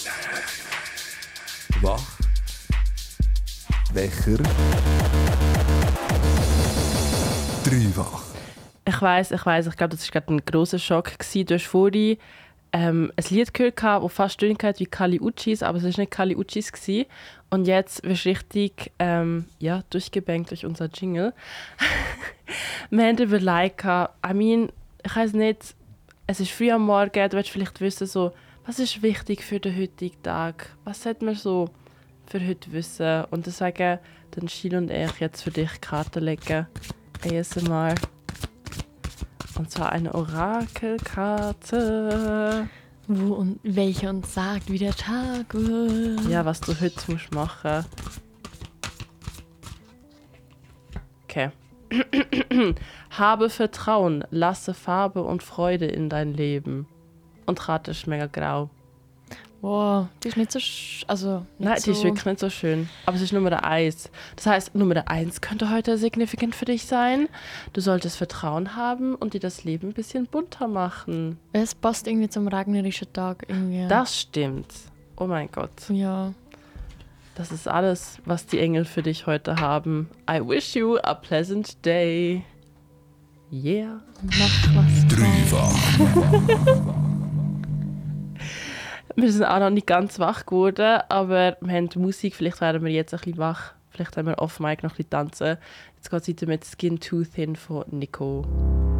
Wach. Wecher. Dreifach. Ich weiss, ich glaube, das war gerade ein grosser Schock gewesen. Du hast vorhin ein Lied gehört, das fast tönt wie Kali Uchis, aber es war nicht Kali Uchis gewesen. Und jetzt wirst du richtig durchgebankt durch unser Jingle. Wir haben überlegt, ich weiss nicht, es ist früh am Morgen, du willst vielleicht wissen, so, was ist wichtig für den heutigen Tag? Was sollte man so für heute wissen? Und deswegen, dann Schiel und ich jetzt für dich Karten legen. ASMR. Und zwar eine Orakelkarte. Welche uns sagt, wie der Tag wird. Ja, was du heute musst machen. Okay. Habe Vertrauen, lasse Farbe und Freude in dein Leben. Und Rate ist mega grau. Wow, die ist nicht so... Nein, die ist wirklich nicht so schön. Aber es ist Nummer 1. Das heißt, Nummer 1 könnte heute signifikant für dich sein. Du solltest Vertrauen haben und dir das Leben ein bisschen bunter machen. Es passt irgendwie zum regnerischen Tag. Irgendwie. Das stimmt. Oh mein Gott. Ja. Das ist alles, was die Engel für dich heute haben. I wish you a pleasant day. Yeah. Mach was Dreifach. Wir sind auch noch nicht ganz wach geworden, aber wir haben Musik. Vielleicht werden wir jetzt ein bisschen wach. Vielleicht haben wir off-mic noch ein bisschen tanzen. Jetzt geht es weiter mit Skin Too Thin von Nico.